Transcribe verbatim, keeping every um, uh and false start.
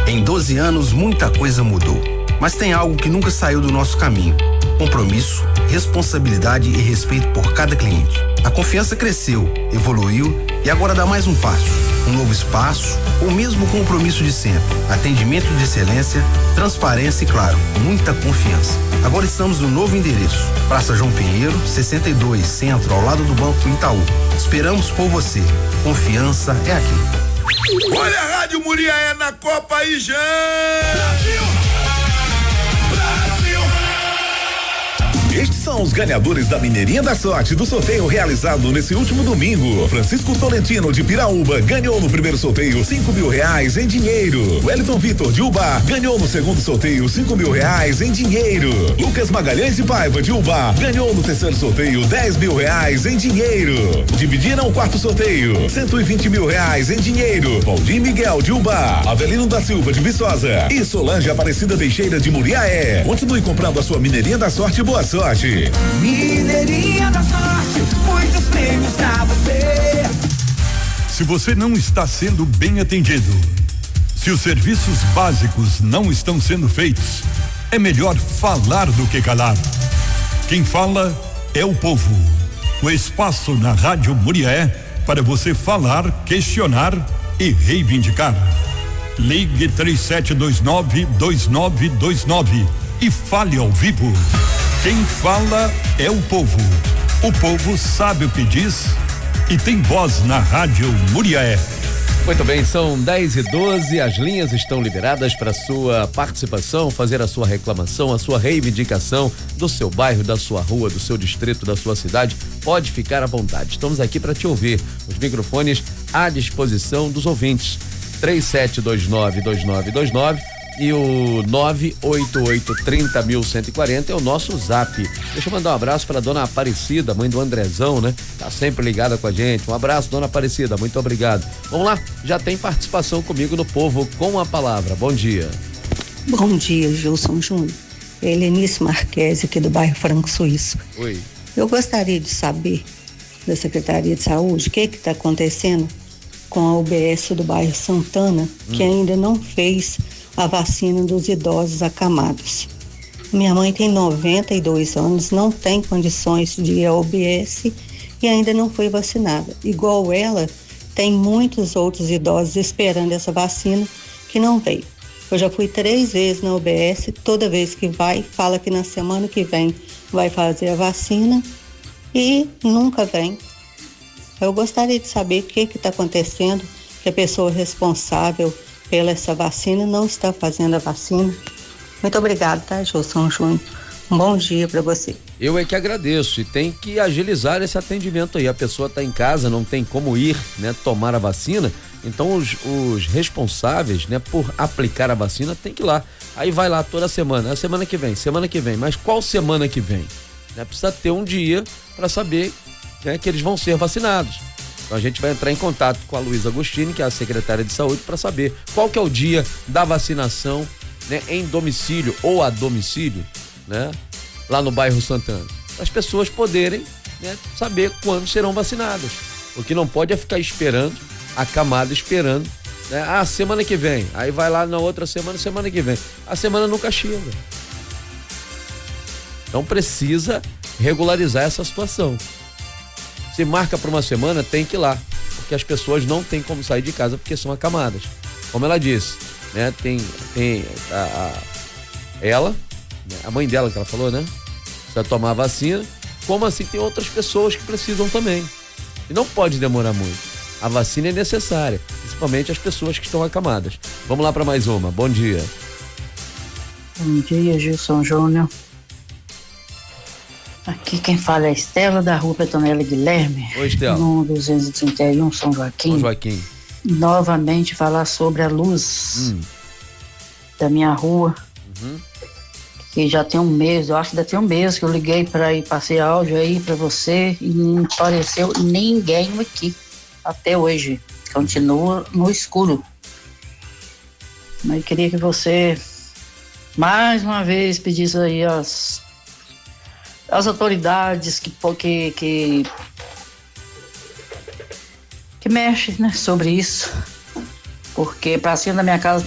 Em doze anos, muita coisa mudou. Mas tem algo que nunca saiu do nosso caminho: compromisso, responsabilidade e respeito por cada cliente. A confiança cresceu, evoluiu e agora dá mais um passo. Um novo espaço, o mesmo compromisso de sempre. Atendimento de excelência, transparência e, claro, muita confiança. Agora estamos no novo endereço. Praça João Pinheiro, sessenta e dois, Centro, ao lado do Banco Itaú. Esperamos por você. Confiança é aqui. Olha a Rádio Muriaé na Copa e já! Brasil! Brasil! Estes são os ganhadores da Mineirinha da Sorte do sorteio realizado nesse último domingo. Francisco Tolentino de Piraúba ganhou no primeiro sorteio cinco mil reais em dinheiro. Wellington Vitor de Ubá ganhou no segundo sorteio cinco mil reais em dinheiro. Lucas Magalhães de Paiva de Ubá ganhou no terceiro sorteio dez mil reais em dinheiro. Dividiram o quarto sorteio cento e vinte mil reais em dinheiro. Valdir Miguel de Ubá, Avelino da Silva de Viçosa e Solange Aparecida Teixeira de Muriaé. Continue comprando a sua Mineirinha da Sorte. Boa sorte. Mineirinha da Sorte, muitos prêmios pra você. Se você não está sendo bem atendido, se os serviços básicos não estão sendo feitos, é melhor falar do que calar. Quem fala é o povo. O espaço na Rádio Muriaé para você falar, questionar e reivindicar. Ligue três sete dois nove, dois nove dois nove e fale ao vivo. Quem fala é o povo. O povo sabe o que diz e tem voz na Rádio Muriaé. Muito bem, são dez e doze, as linhas estão liberadas para sua participação, fazer a sua reclamação, a sua reivindicação do seu bairro, da sua rua, do seu distrito, da sua cidade. Pode ficar à vontade. Estamos aqui para te ouvir. Os microfones à disposição dos ouvintes. três sete dois nove, dois nove dois nove e o nove oito oito, trinta mil cento e quarenta é o nosso zap. Deixa eu mandar um abraço para dona Aparecida, mãe do Andrezão, né? Tá sempre ligada com a gente. Um abraço, dona Aparecida, muito obrigado. Vamos lá, já tem participação comigo no Povo com a Palavra. Bom dia. Bom dia, Gilson Júnior. Helenice Marques, aqui do bairro Franco Suíço. Oi. Eu gostaria de saber da Secretaria de Saúde o que que está acontecendo com a U B S do bairro Santana, hum. que ainda não fez a vacina dos idosos acamados. Minha mãe tem noventa e dois anos, não tem condições de ir à U B S e ainda não foi vacinada. Igual ela, tem muitos outros idosos esperando essa vacina que não veio. Eu já fui três vezes na U B S, toda vez que vai, fala que na semana que vem vai fazer a vacina e nunca vem. Eu gostaria de saber o que que está acontecendo, que a pessoa responsável pela essa vacina não está fazendo a vacina. Muito obrigada, tá, Gilson Júnior? Um bom dia para você. Eu é que agradeço e tem que agilizar esse atendimento aí. A pessoa está em casa, não tem como ir, né, tomar a vacina. Então os, os responsáveis, né, por aplicar a vacina tem que ir lá. Aí vai lá toda semana, a semana que vem, semana que vem. Mas qual semana que vem? Né, precisa ter um dia para saber, né, que eles vão ser vacinados. Então a gente vai entrar em contato com a Luísa Agostini, que é a secretária de saúde, para saber qual que é o dia da vacinação, né, em domicílio ou a domicílio, né, lá no bairro Santana. Para as pessoas poderem, né, saber quando serão vacinadas. O que não pode é ficar esperando, a camada esperando, né, ah, semana que vem. Aí vai lá na outra semana, semana que vem. A semana nunca chega. Então precisa regularizar essa situação. Se marca para uma semana, tem que ir lá, porque as pessoas não têm como sair de casa porque são acamadas. Como ela disse, né? Tem, tem a, a, ela, né? A mãe dela que ela falou, né? Precisa tomar a vacina, como assim tem outras pessoas que precisam também. E não pode demorar muito. A vacina é necessária, principalmente as pessoas que estão acamadas. Vamos lá para mais uma. Bom dia. Bom dia, Gilson Júnior. Aqui quem fala é Estela, da rua Petonela Guilherme. Oi, Estela. No duzentos e trinta e um, São Joaquim. São Joaquim. Novamente falar sobre a luz hum. da minha rua, uhum. que já tem um mês, eu acho que já tem um mês que eu liguei para ir, passei áudio aí para você e não apareceu ninguém aqui até hoje. Continua no escuro. Mas eu queria que você mais uma vez pedisse aí as as autoridades que, que, que, que mexem, né, sobre isso, porque para cima da minha casa